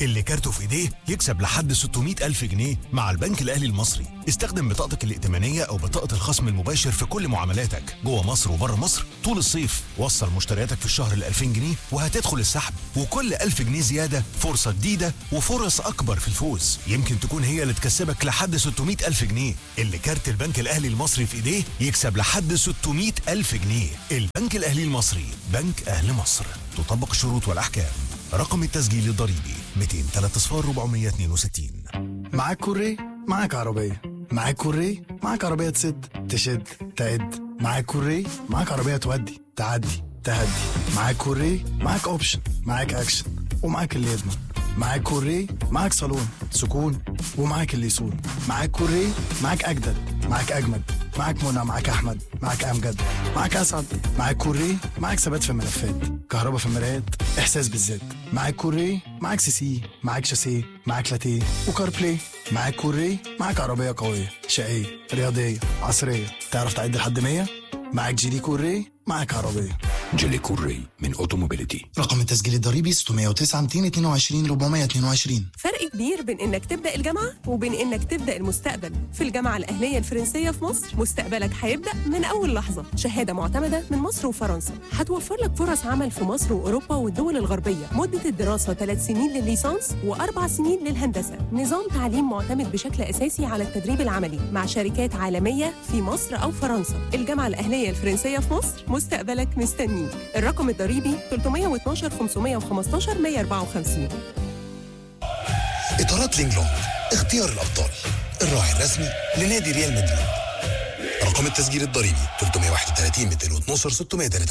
اللي كارته في ايديه يكسب لحد 600,000 جنيه مع البنك الأهلي المصري. استخدم بطاقتك الائتمانية أو بطاقة الخصم المباشر في كل معاملاتك جوه مصر وبره مصر طول الصيف. وصل مشترياتك في الشهر ل 2000 جنيه وهتدخل السحب، وكل 1000 جنيه زيادة فرصة جديدة وفرص أكبر في الفوز. يمكن تكون هي اللي تكسبك لحد 600,000 جنيه. اللي كارت البنك الأهلي المصري في ايديه يكسب لحد 600,000 جنيه. البنك الأهلي المصري، بنك أهل مصر. تطبق الشروط والأحكام. رقم التسجيل الضريبي 203 معاك كوري معاك عربية، معاك كوري معاك عربية تشد تعد، معاك كوري معاك عربية تودي تعدي تهدي، معاك كوري معاك اوبشن، معاك اكشن ومعاك اللي يضمن، معاك كوري معاك صالون سكون ومعاك اللي يسون، معاك كوري معاك اجدد معاك اجمد، معاك منى معاك احمد معاك امجد معاك اسعد، معاك كوري معاك ثبات في الملفات، كهرباء في المرايات، احساس بالذات، معاك كوري معاك سي معاك شاسيه معاك لاتيه وكار بلاي، معاك كوري معاك عربيه قويه شقيه رياضيه عصريه تعرف تعد لحد 100، معاك جيلي كوري معاك عربيه. جيلي كوري من اوتوموبيليتي. رقم التسجيل الضريبي 609 222 422. فرق كبير بين انك تبدأ الجامعة وبين انك تبدأ المستقبل. في الجامعة الأهلية الفرنسية في مصر مستقبلك هيبدأ من أول لحظة. شهادة معتمدة من مصر وفرنسا هتوفر لك فرص عمل في مصر وأوروبا والدول الغربية. مدة الدراسة 3 سنين للليسانس و4 سنين للهندسة. نظام تعليم معتمد بشكل أساسي على التدريب العملي مع شركات عالمية في مصر أو فرنسا. الجامعة الأهلية الفرنسية في مصر مستقبلك مستنيك. الرقم الضريبي 312 515 154. إطارات لينجلونج، اختيار الأبطال، الراعي الرسمي لنادي ريال مدريد. رقم التسجيل الضريبي 331 212 603.